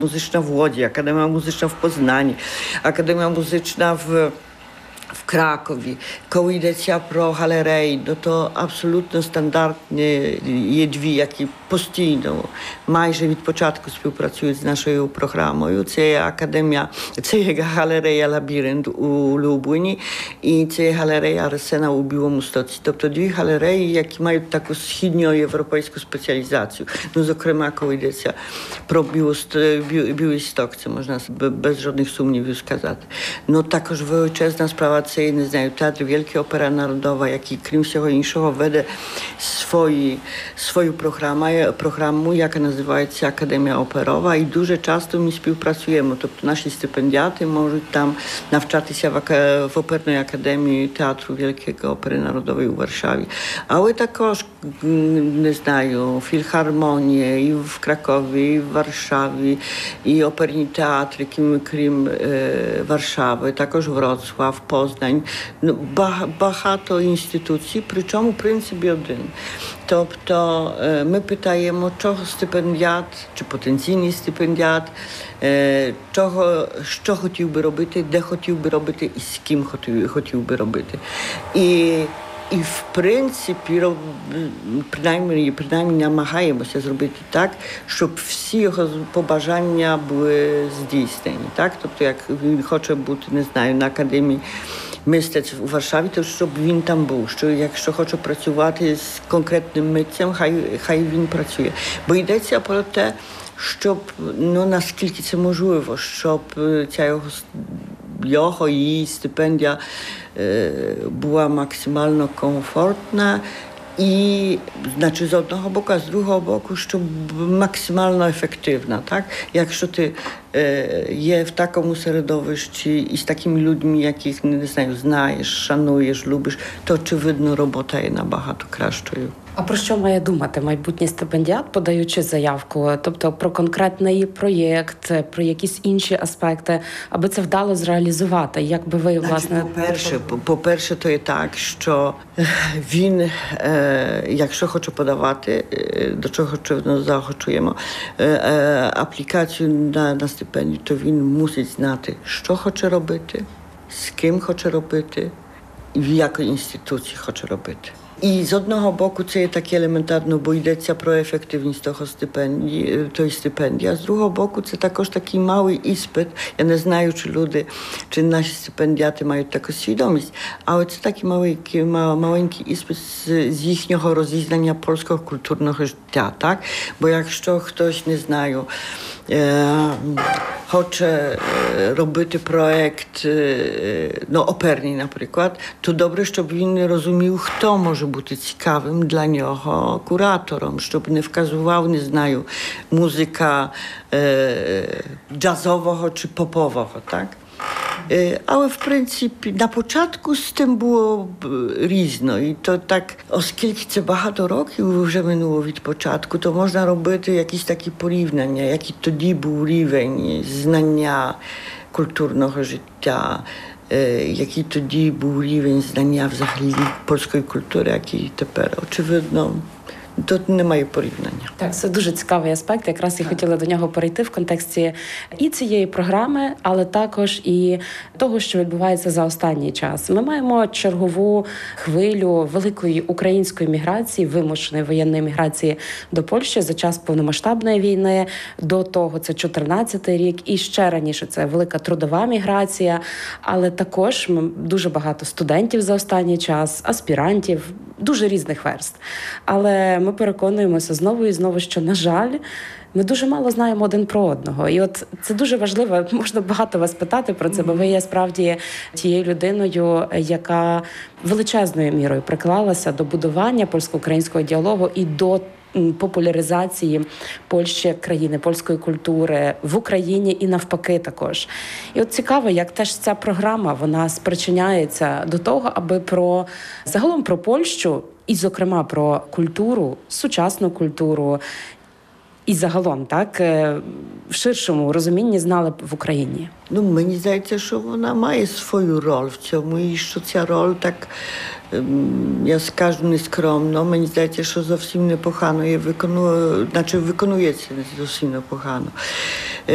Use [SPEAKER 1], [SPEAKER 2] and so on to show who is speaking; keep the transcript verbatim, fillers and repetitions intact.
[SPEAKER 1] Muzyczna w Łodzi, Akademia Muzyczna w Poznaniu, Akademia Muzyczna w в Кракові, коли йдеться про галереї, то, то абсолютно стандартні є дві, які постійно, майже від початку співпрацюють з нашою програмою. Це є академія, це є галерея «Лабіринт» у Любліні і це є галерея «Арсена» у Білому Стоці. Тобто дві галереї, які мають таку східноєвропейську спеціалізацію. Ну, зокрема, коли йдеться про Білосток, це можна без жодних сумнівів сказати. Ну, також величезна справа це, не знаю, Театр Wielkiej Opera Narodowa, який, крім всього іншого, веде свої, свою програму, програму, яка називається Академія Оперова, і дуже часто ми співпрацюємо. Тобто наші стипендіати можуть там навчатися в, в Оперної академії Театру Wielkiej Opery Narodowej у Варшаві. Але також, не знаю, філharmonії і в Кракові, і в Варшаві, і оперні театри, крім, крім е, Варшави, також Вроцлав, Poznań. Ну, багато інституцій, причому в принципі один. Тобто ми питаємо, чого стипендіат, чи потенційний стипендіат, чого, що хотів би робити, де хотів би робити і з ким хотів, хотів би робити. І І, в принципі, принаймні, принаймні намагаємося зробити так, щоб всі його побажання були здійснені. Так? Тобто, як він хоче бути, не знаю, на академії мистецтв у Варшаві, то щоб він там був. Що якщо хоче працювати з конкретним митцем, хай, хай він працює. Бо йдеться про те, щоб, ну, наскільки це можливо, щоб ця його його і її стипендія е, була максимально комфортна і, значить, з одного боку, а з другого боку, щоб максимально ефективна, так? Якщо ти е, є в такому середовищі і з такими людьми, яких, не знаю, знаєш, шануєш, любиш, то, очевидно, робота є набагато кращою.
[SPEAKER 2] А про що має думати майбутній стипендіат, подаючи заявку? Тобто про конкретний проєкт, про якісь інші аспекти, аби це вдало зреалізувати? Як би ви, власне...
[SPEAKER 1] По-перше, по-перше, то є так, що він, е, якщо хоче подавати, е, до чого очевидно заохочуємо, е, е, аплікацію на, на стипендію, то він мусить знати, що хоче робити, з ким хоче робити і в якій інституції хоче робити. І з одного боку це є таке елементарно, бо йдеться про ефективність того стипендії, тої стипендії, а з другого боку це також такий малий іспит. Я не знаю, чи люди, чи наші стипендіати мають таку свідомість, але це такий маленький, маленький іспит з, з їхнього розізнання польського культурного життя, так? Бо якщо хтось, не знаю, е, хоче робити проект, ну, оперний, наприклад, то добре, щоб він розумів, хто може бути цікавим для нього куратором, щоб не вказував, не знаю, музика е, джазового чи попового, так? Е, але, в принципі, на початку з тим було різно. І то так, оскільки це багато років вже минуло від початку, то можна робити якісь такі порівняння, який тоді був рівень знання культурного життя, який тоді був рівень знання взагалі польської культури, який тепер, очевидно, тут немає порівняння.
[SPEAKER 2] Так, це дуже цікавий аспект. Якраз я хотіла до нього перейти в контексті і цієї програми, але також і того, що відбувається за останній час. Ми маємо чергову хвилю великої української міграції, вимушеної воєнної міграції до Польщі за час повномасштабної війни. До того це чотирнадцятий рік і ще раніше це велика трудова міграція, але також дуже багато студентів за останній час, аспірантів, дуже різних верств. Але ми переконуємося знову і знову, що, на жаль, ми дуже мало знаємо один про одного. І от це дуже важливо, можна багато вас питати про це, бо ви є справді тією людиною, яка величезною мірою приклалася до будування польсько-українського діалогу і до популяризації Польщі як країни, польської культури в Україні і навпаки також. І от цікаво, як теж ця програма, вона спричиняється до того, аби про загалом про Польщу і, зокрема, про культуру, сучасну культуру і загалом, так, в ширшому розумінні знали б в Україні.
[SPEAKER 1] Ну, мені здається, що вона має свою роль в цьому, і що ця роль так, я скажу нескромно, мені здається, що зовсім непогано є виконує, значить виконується зовсім непогано.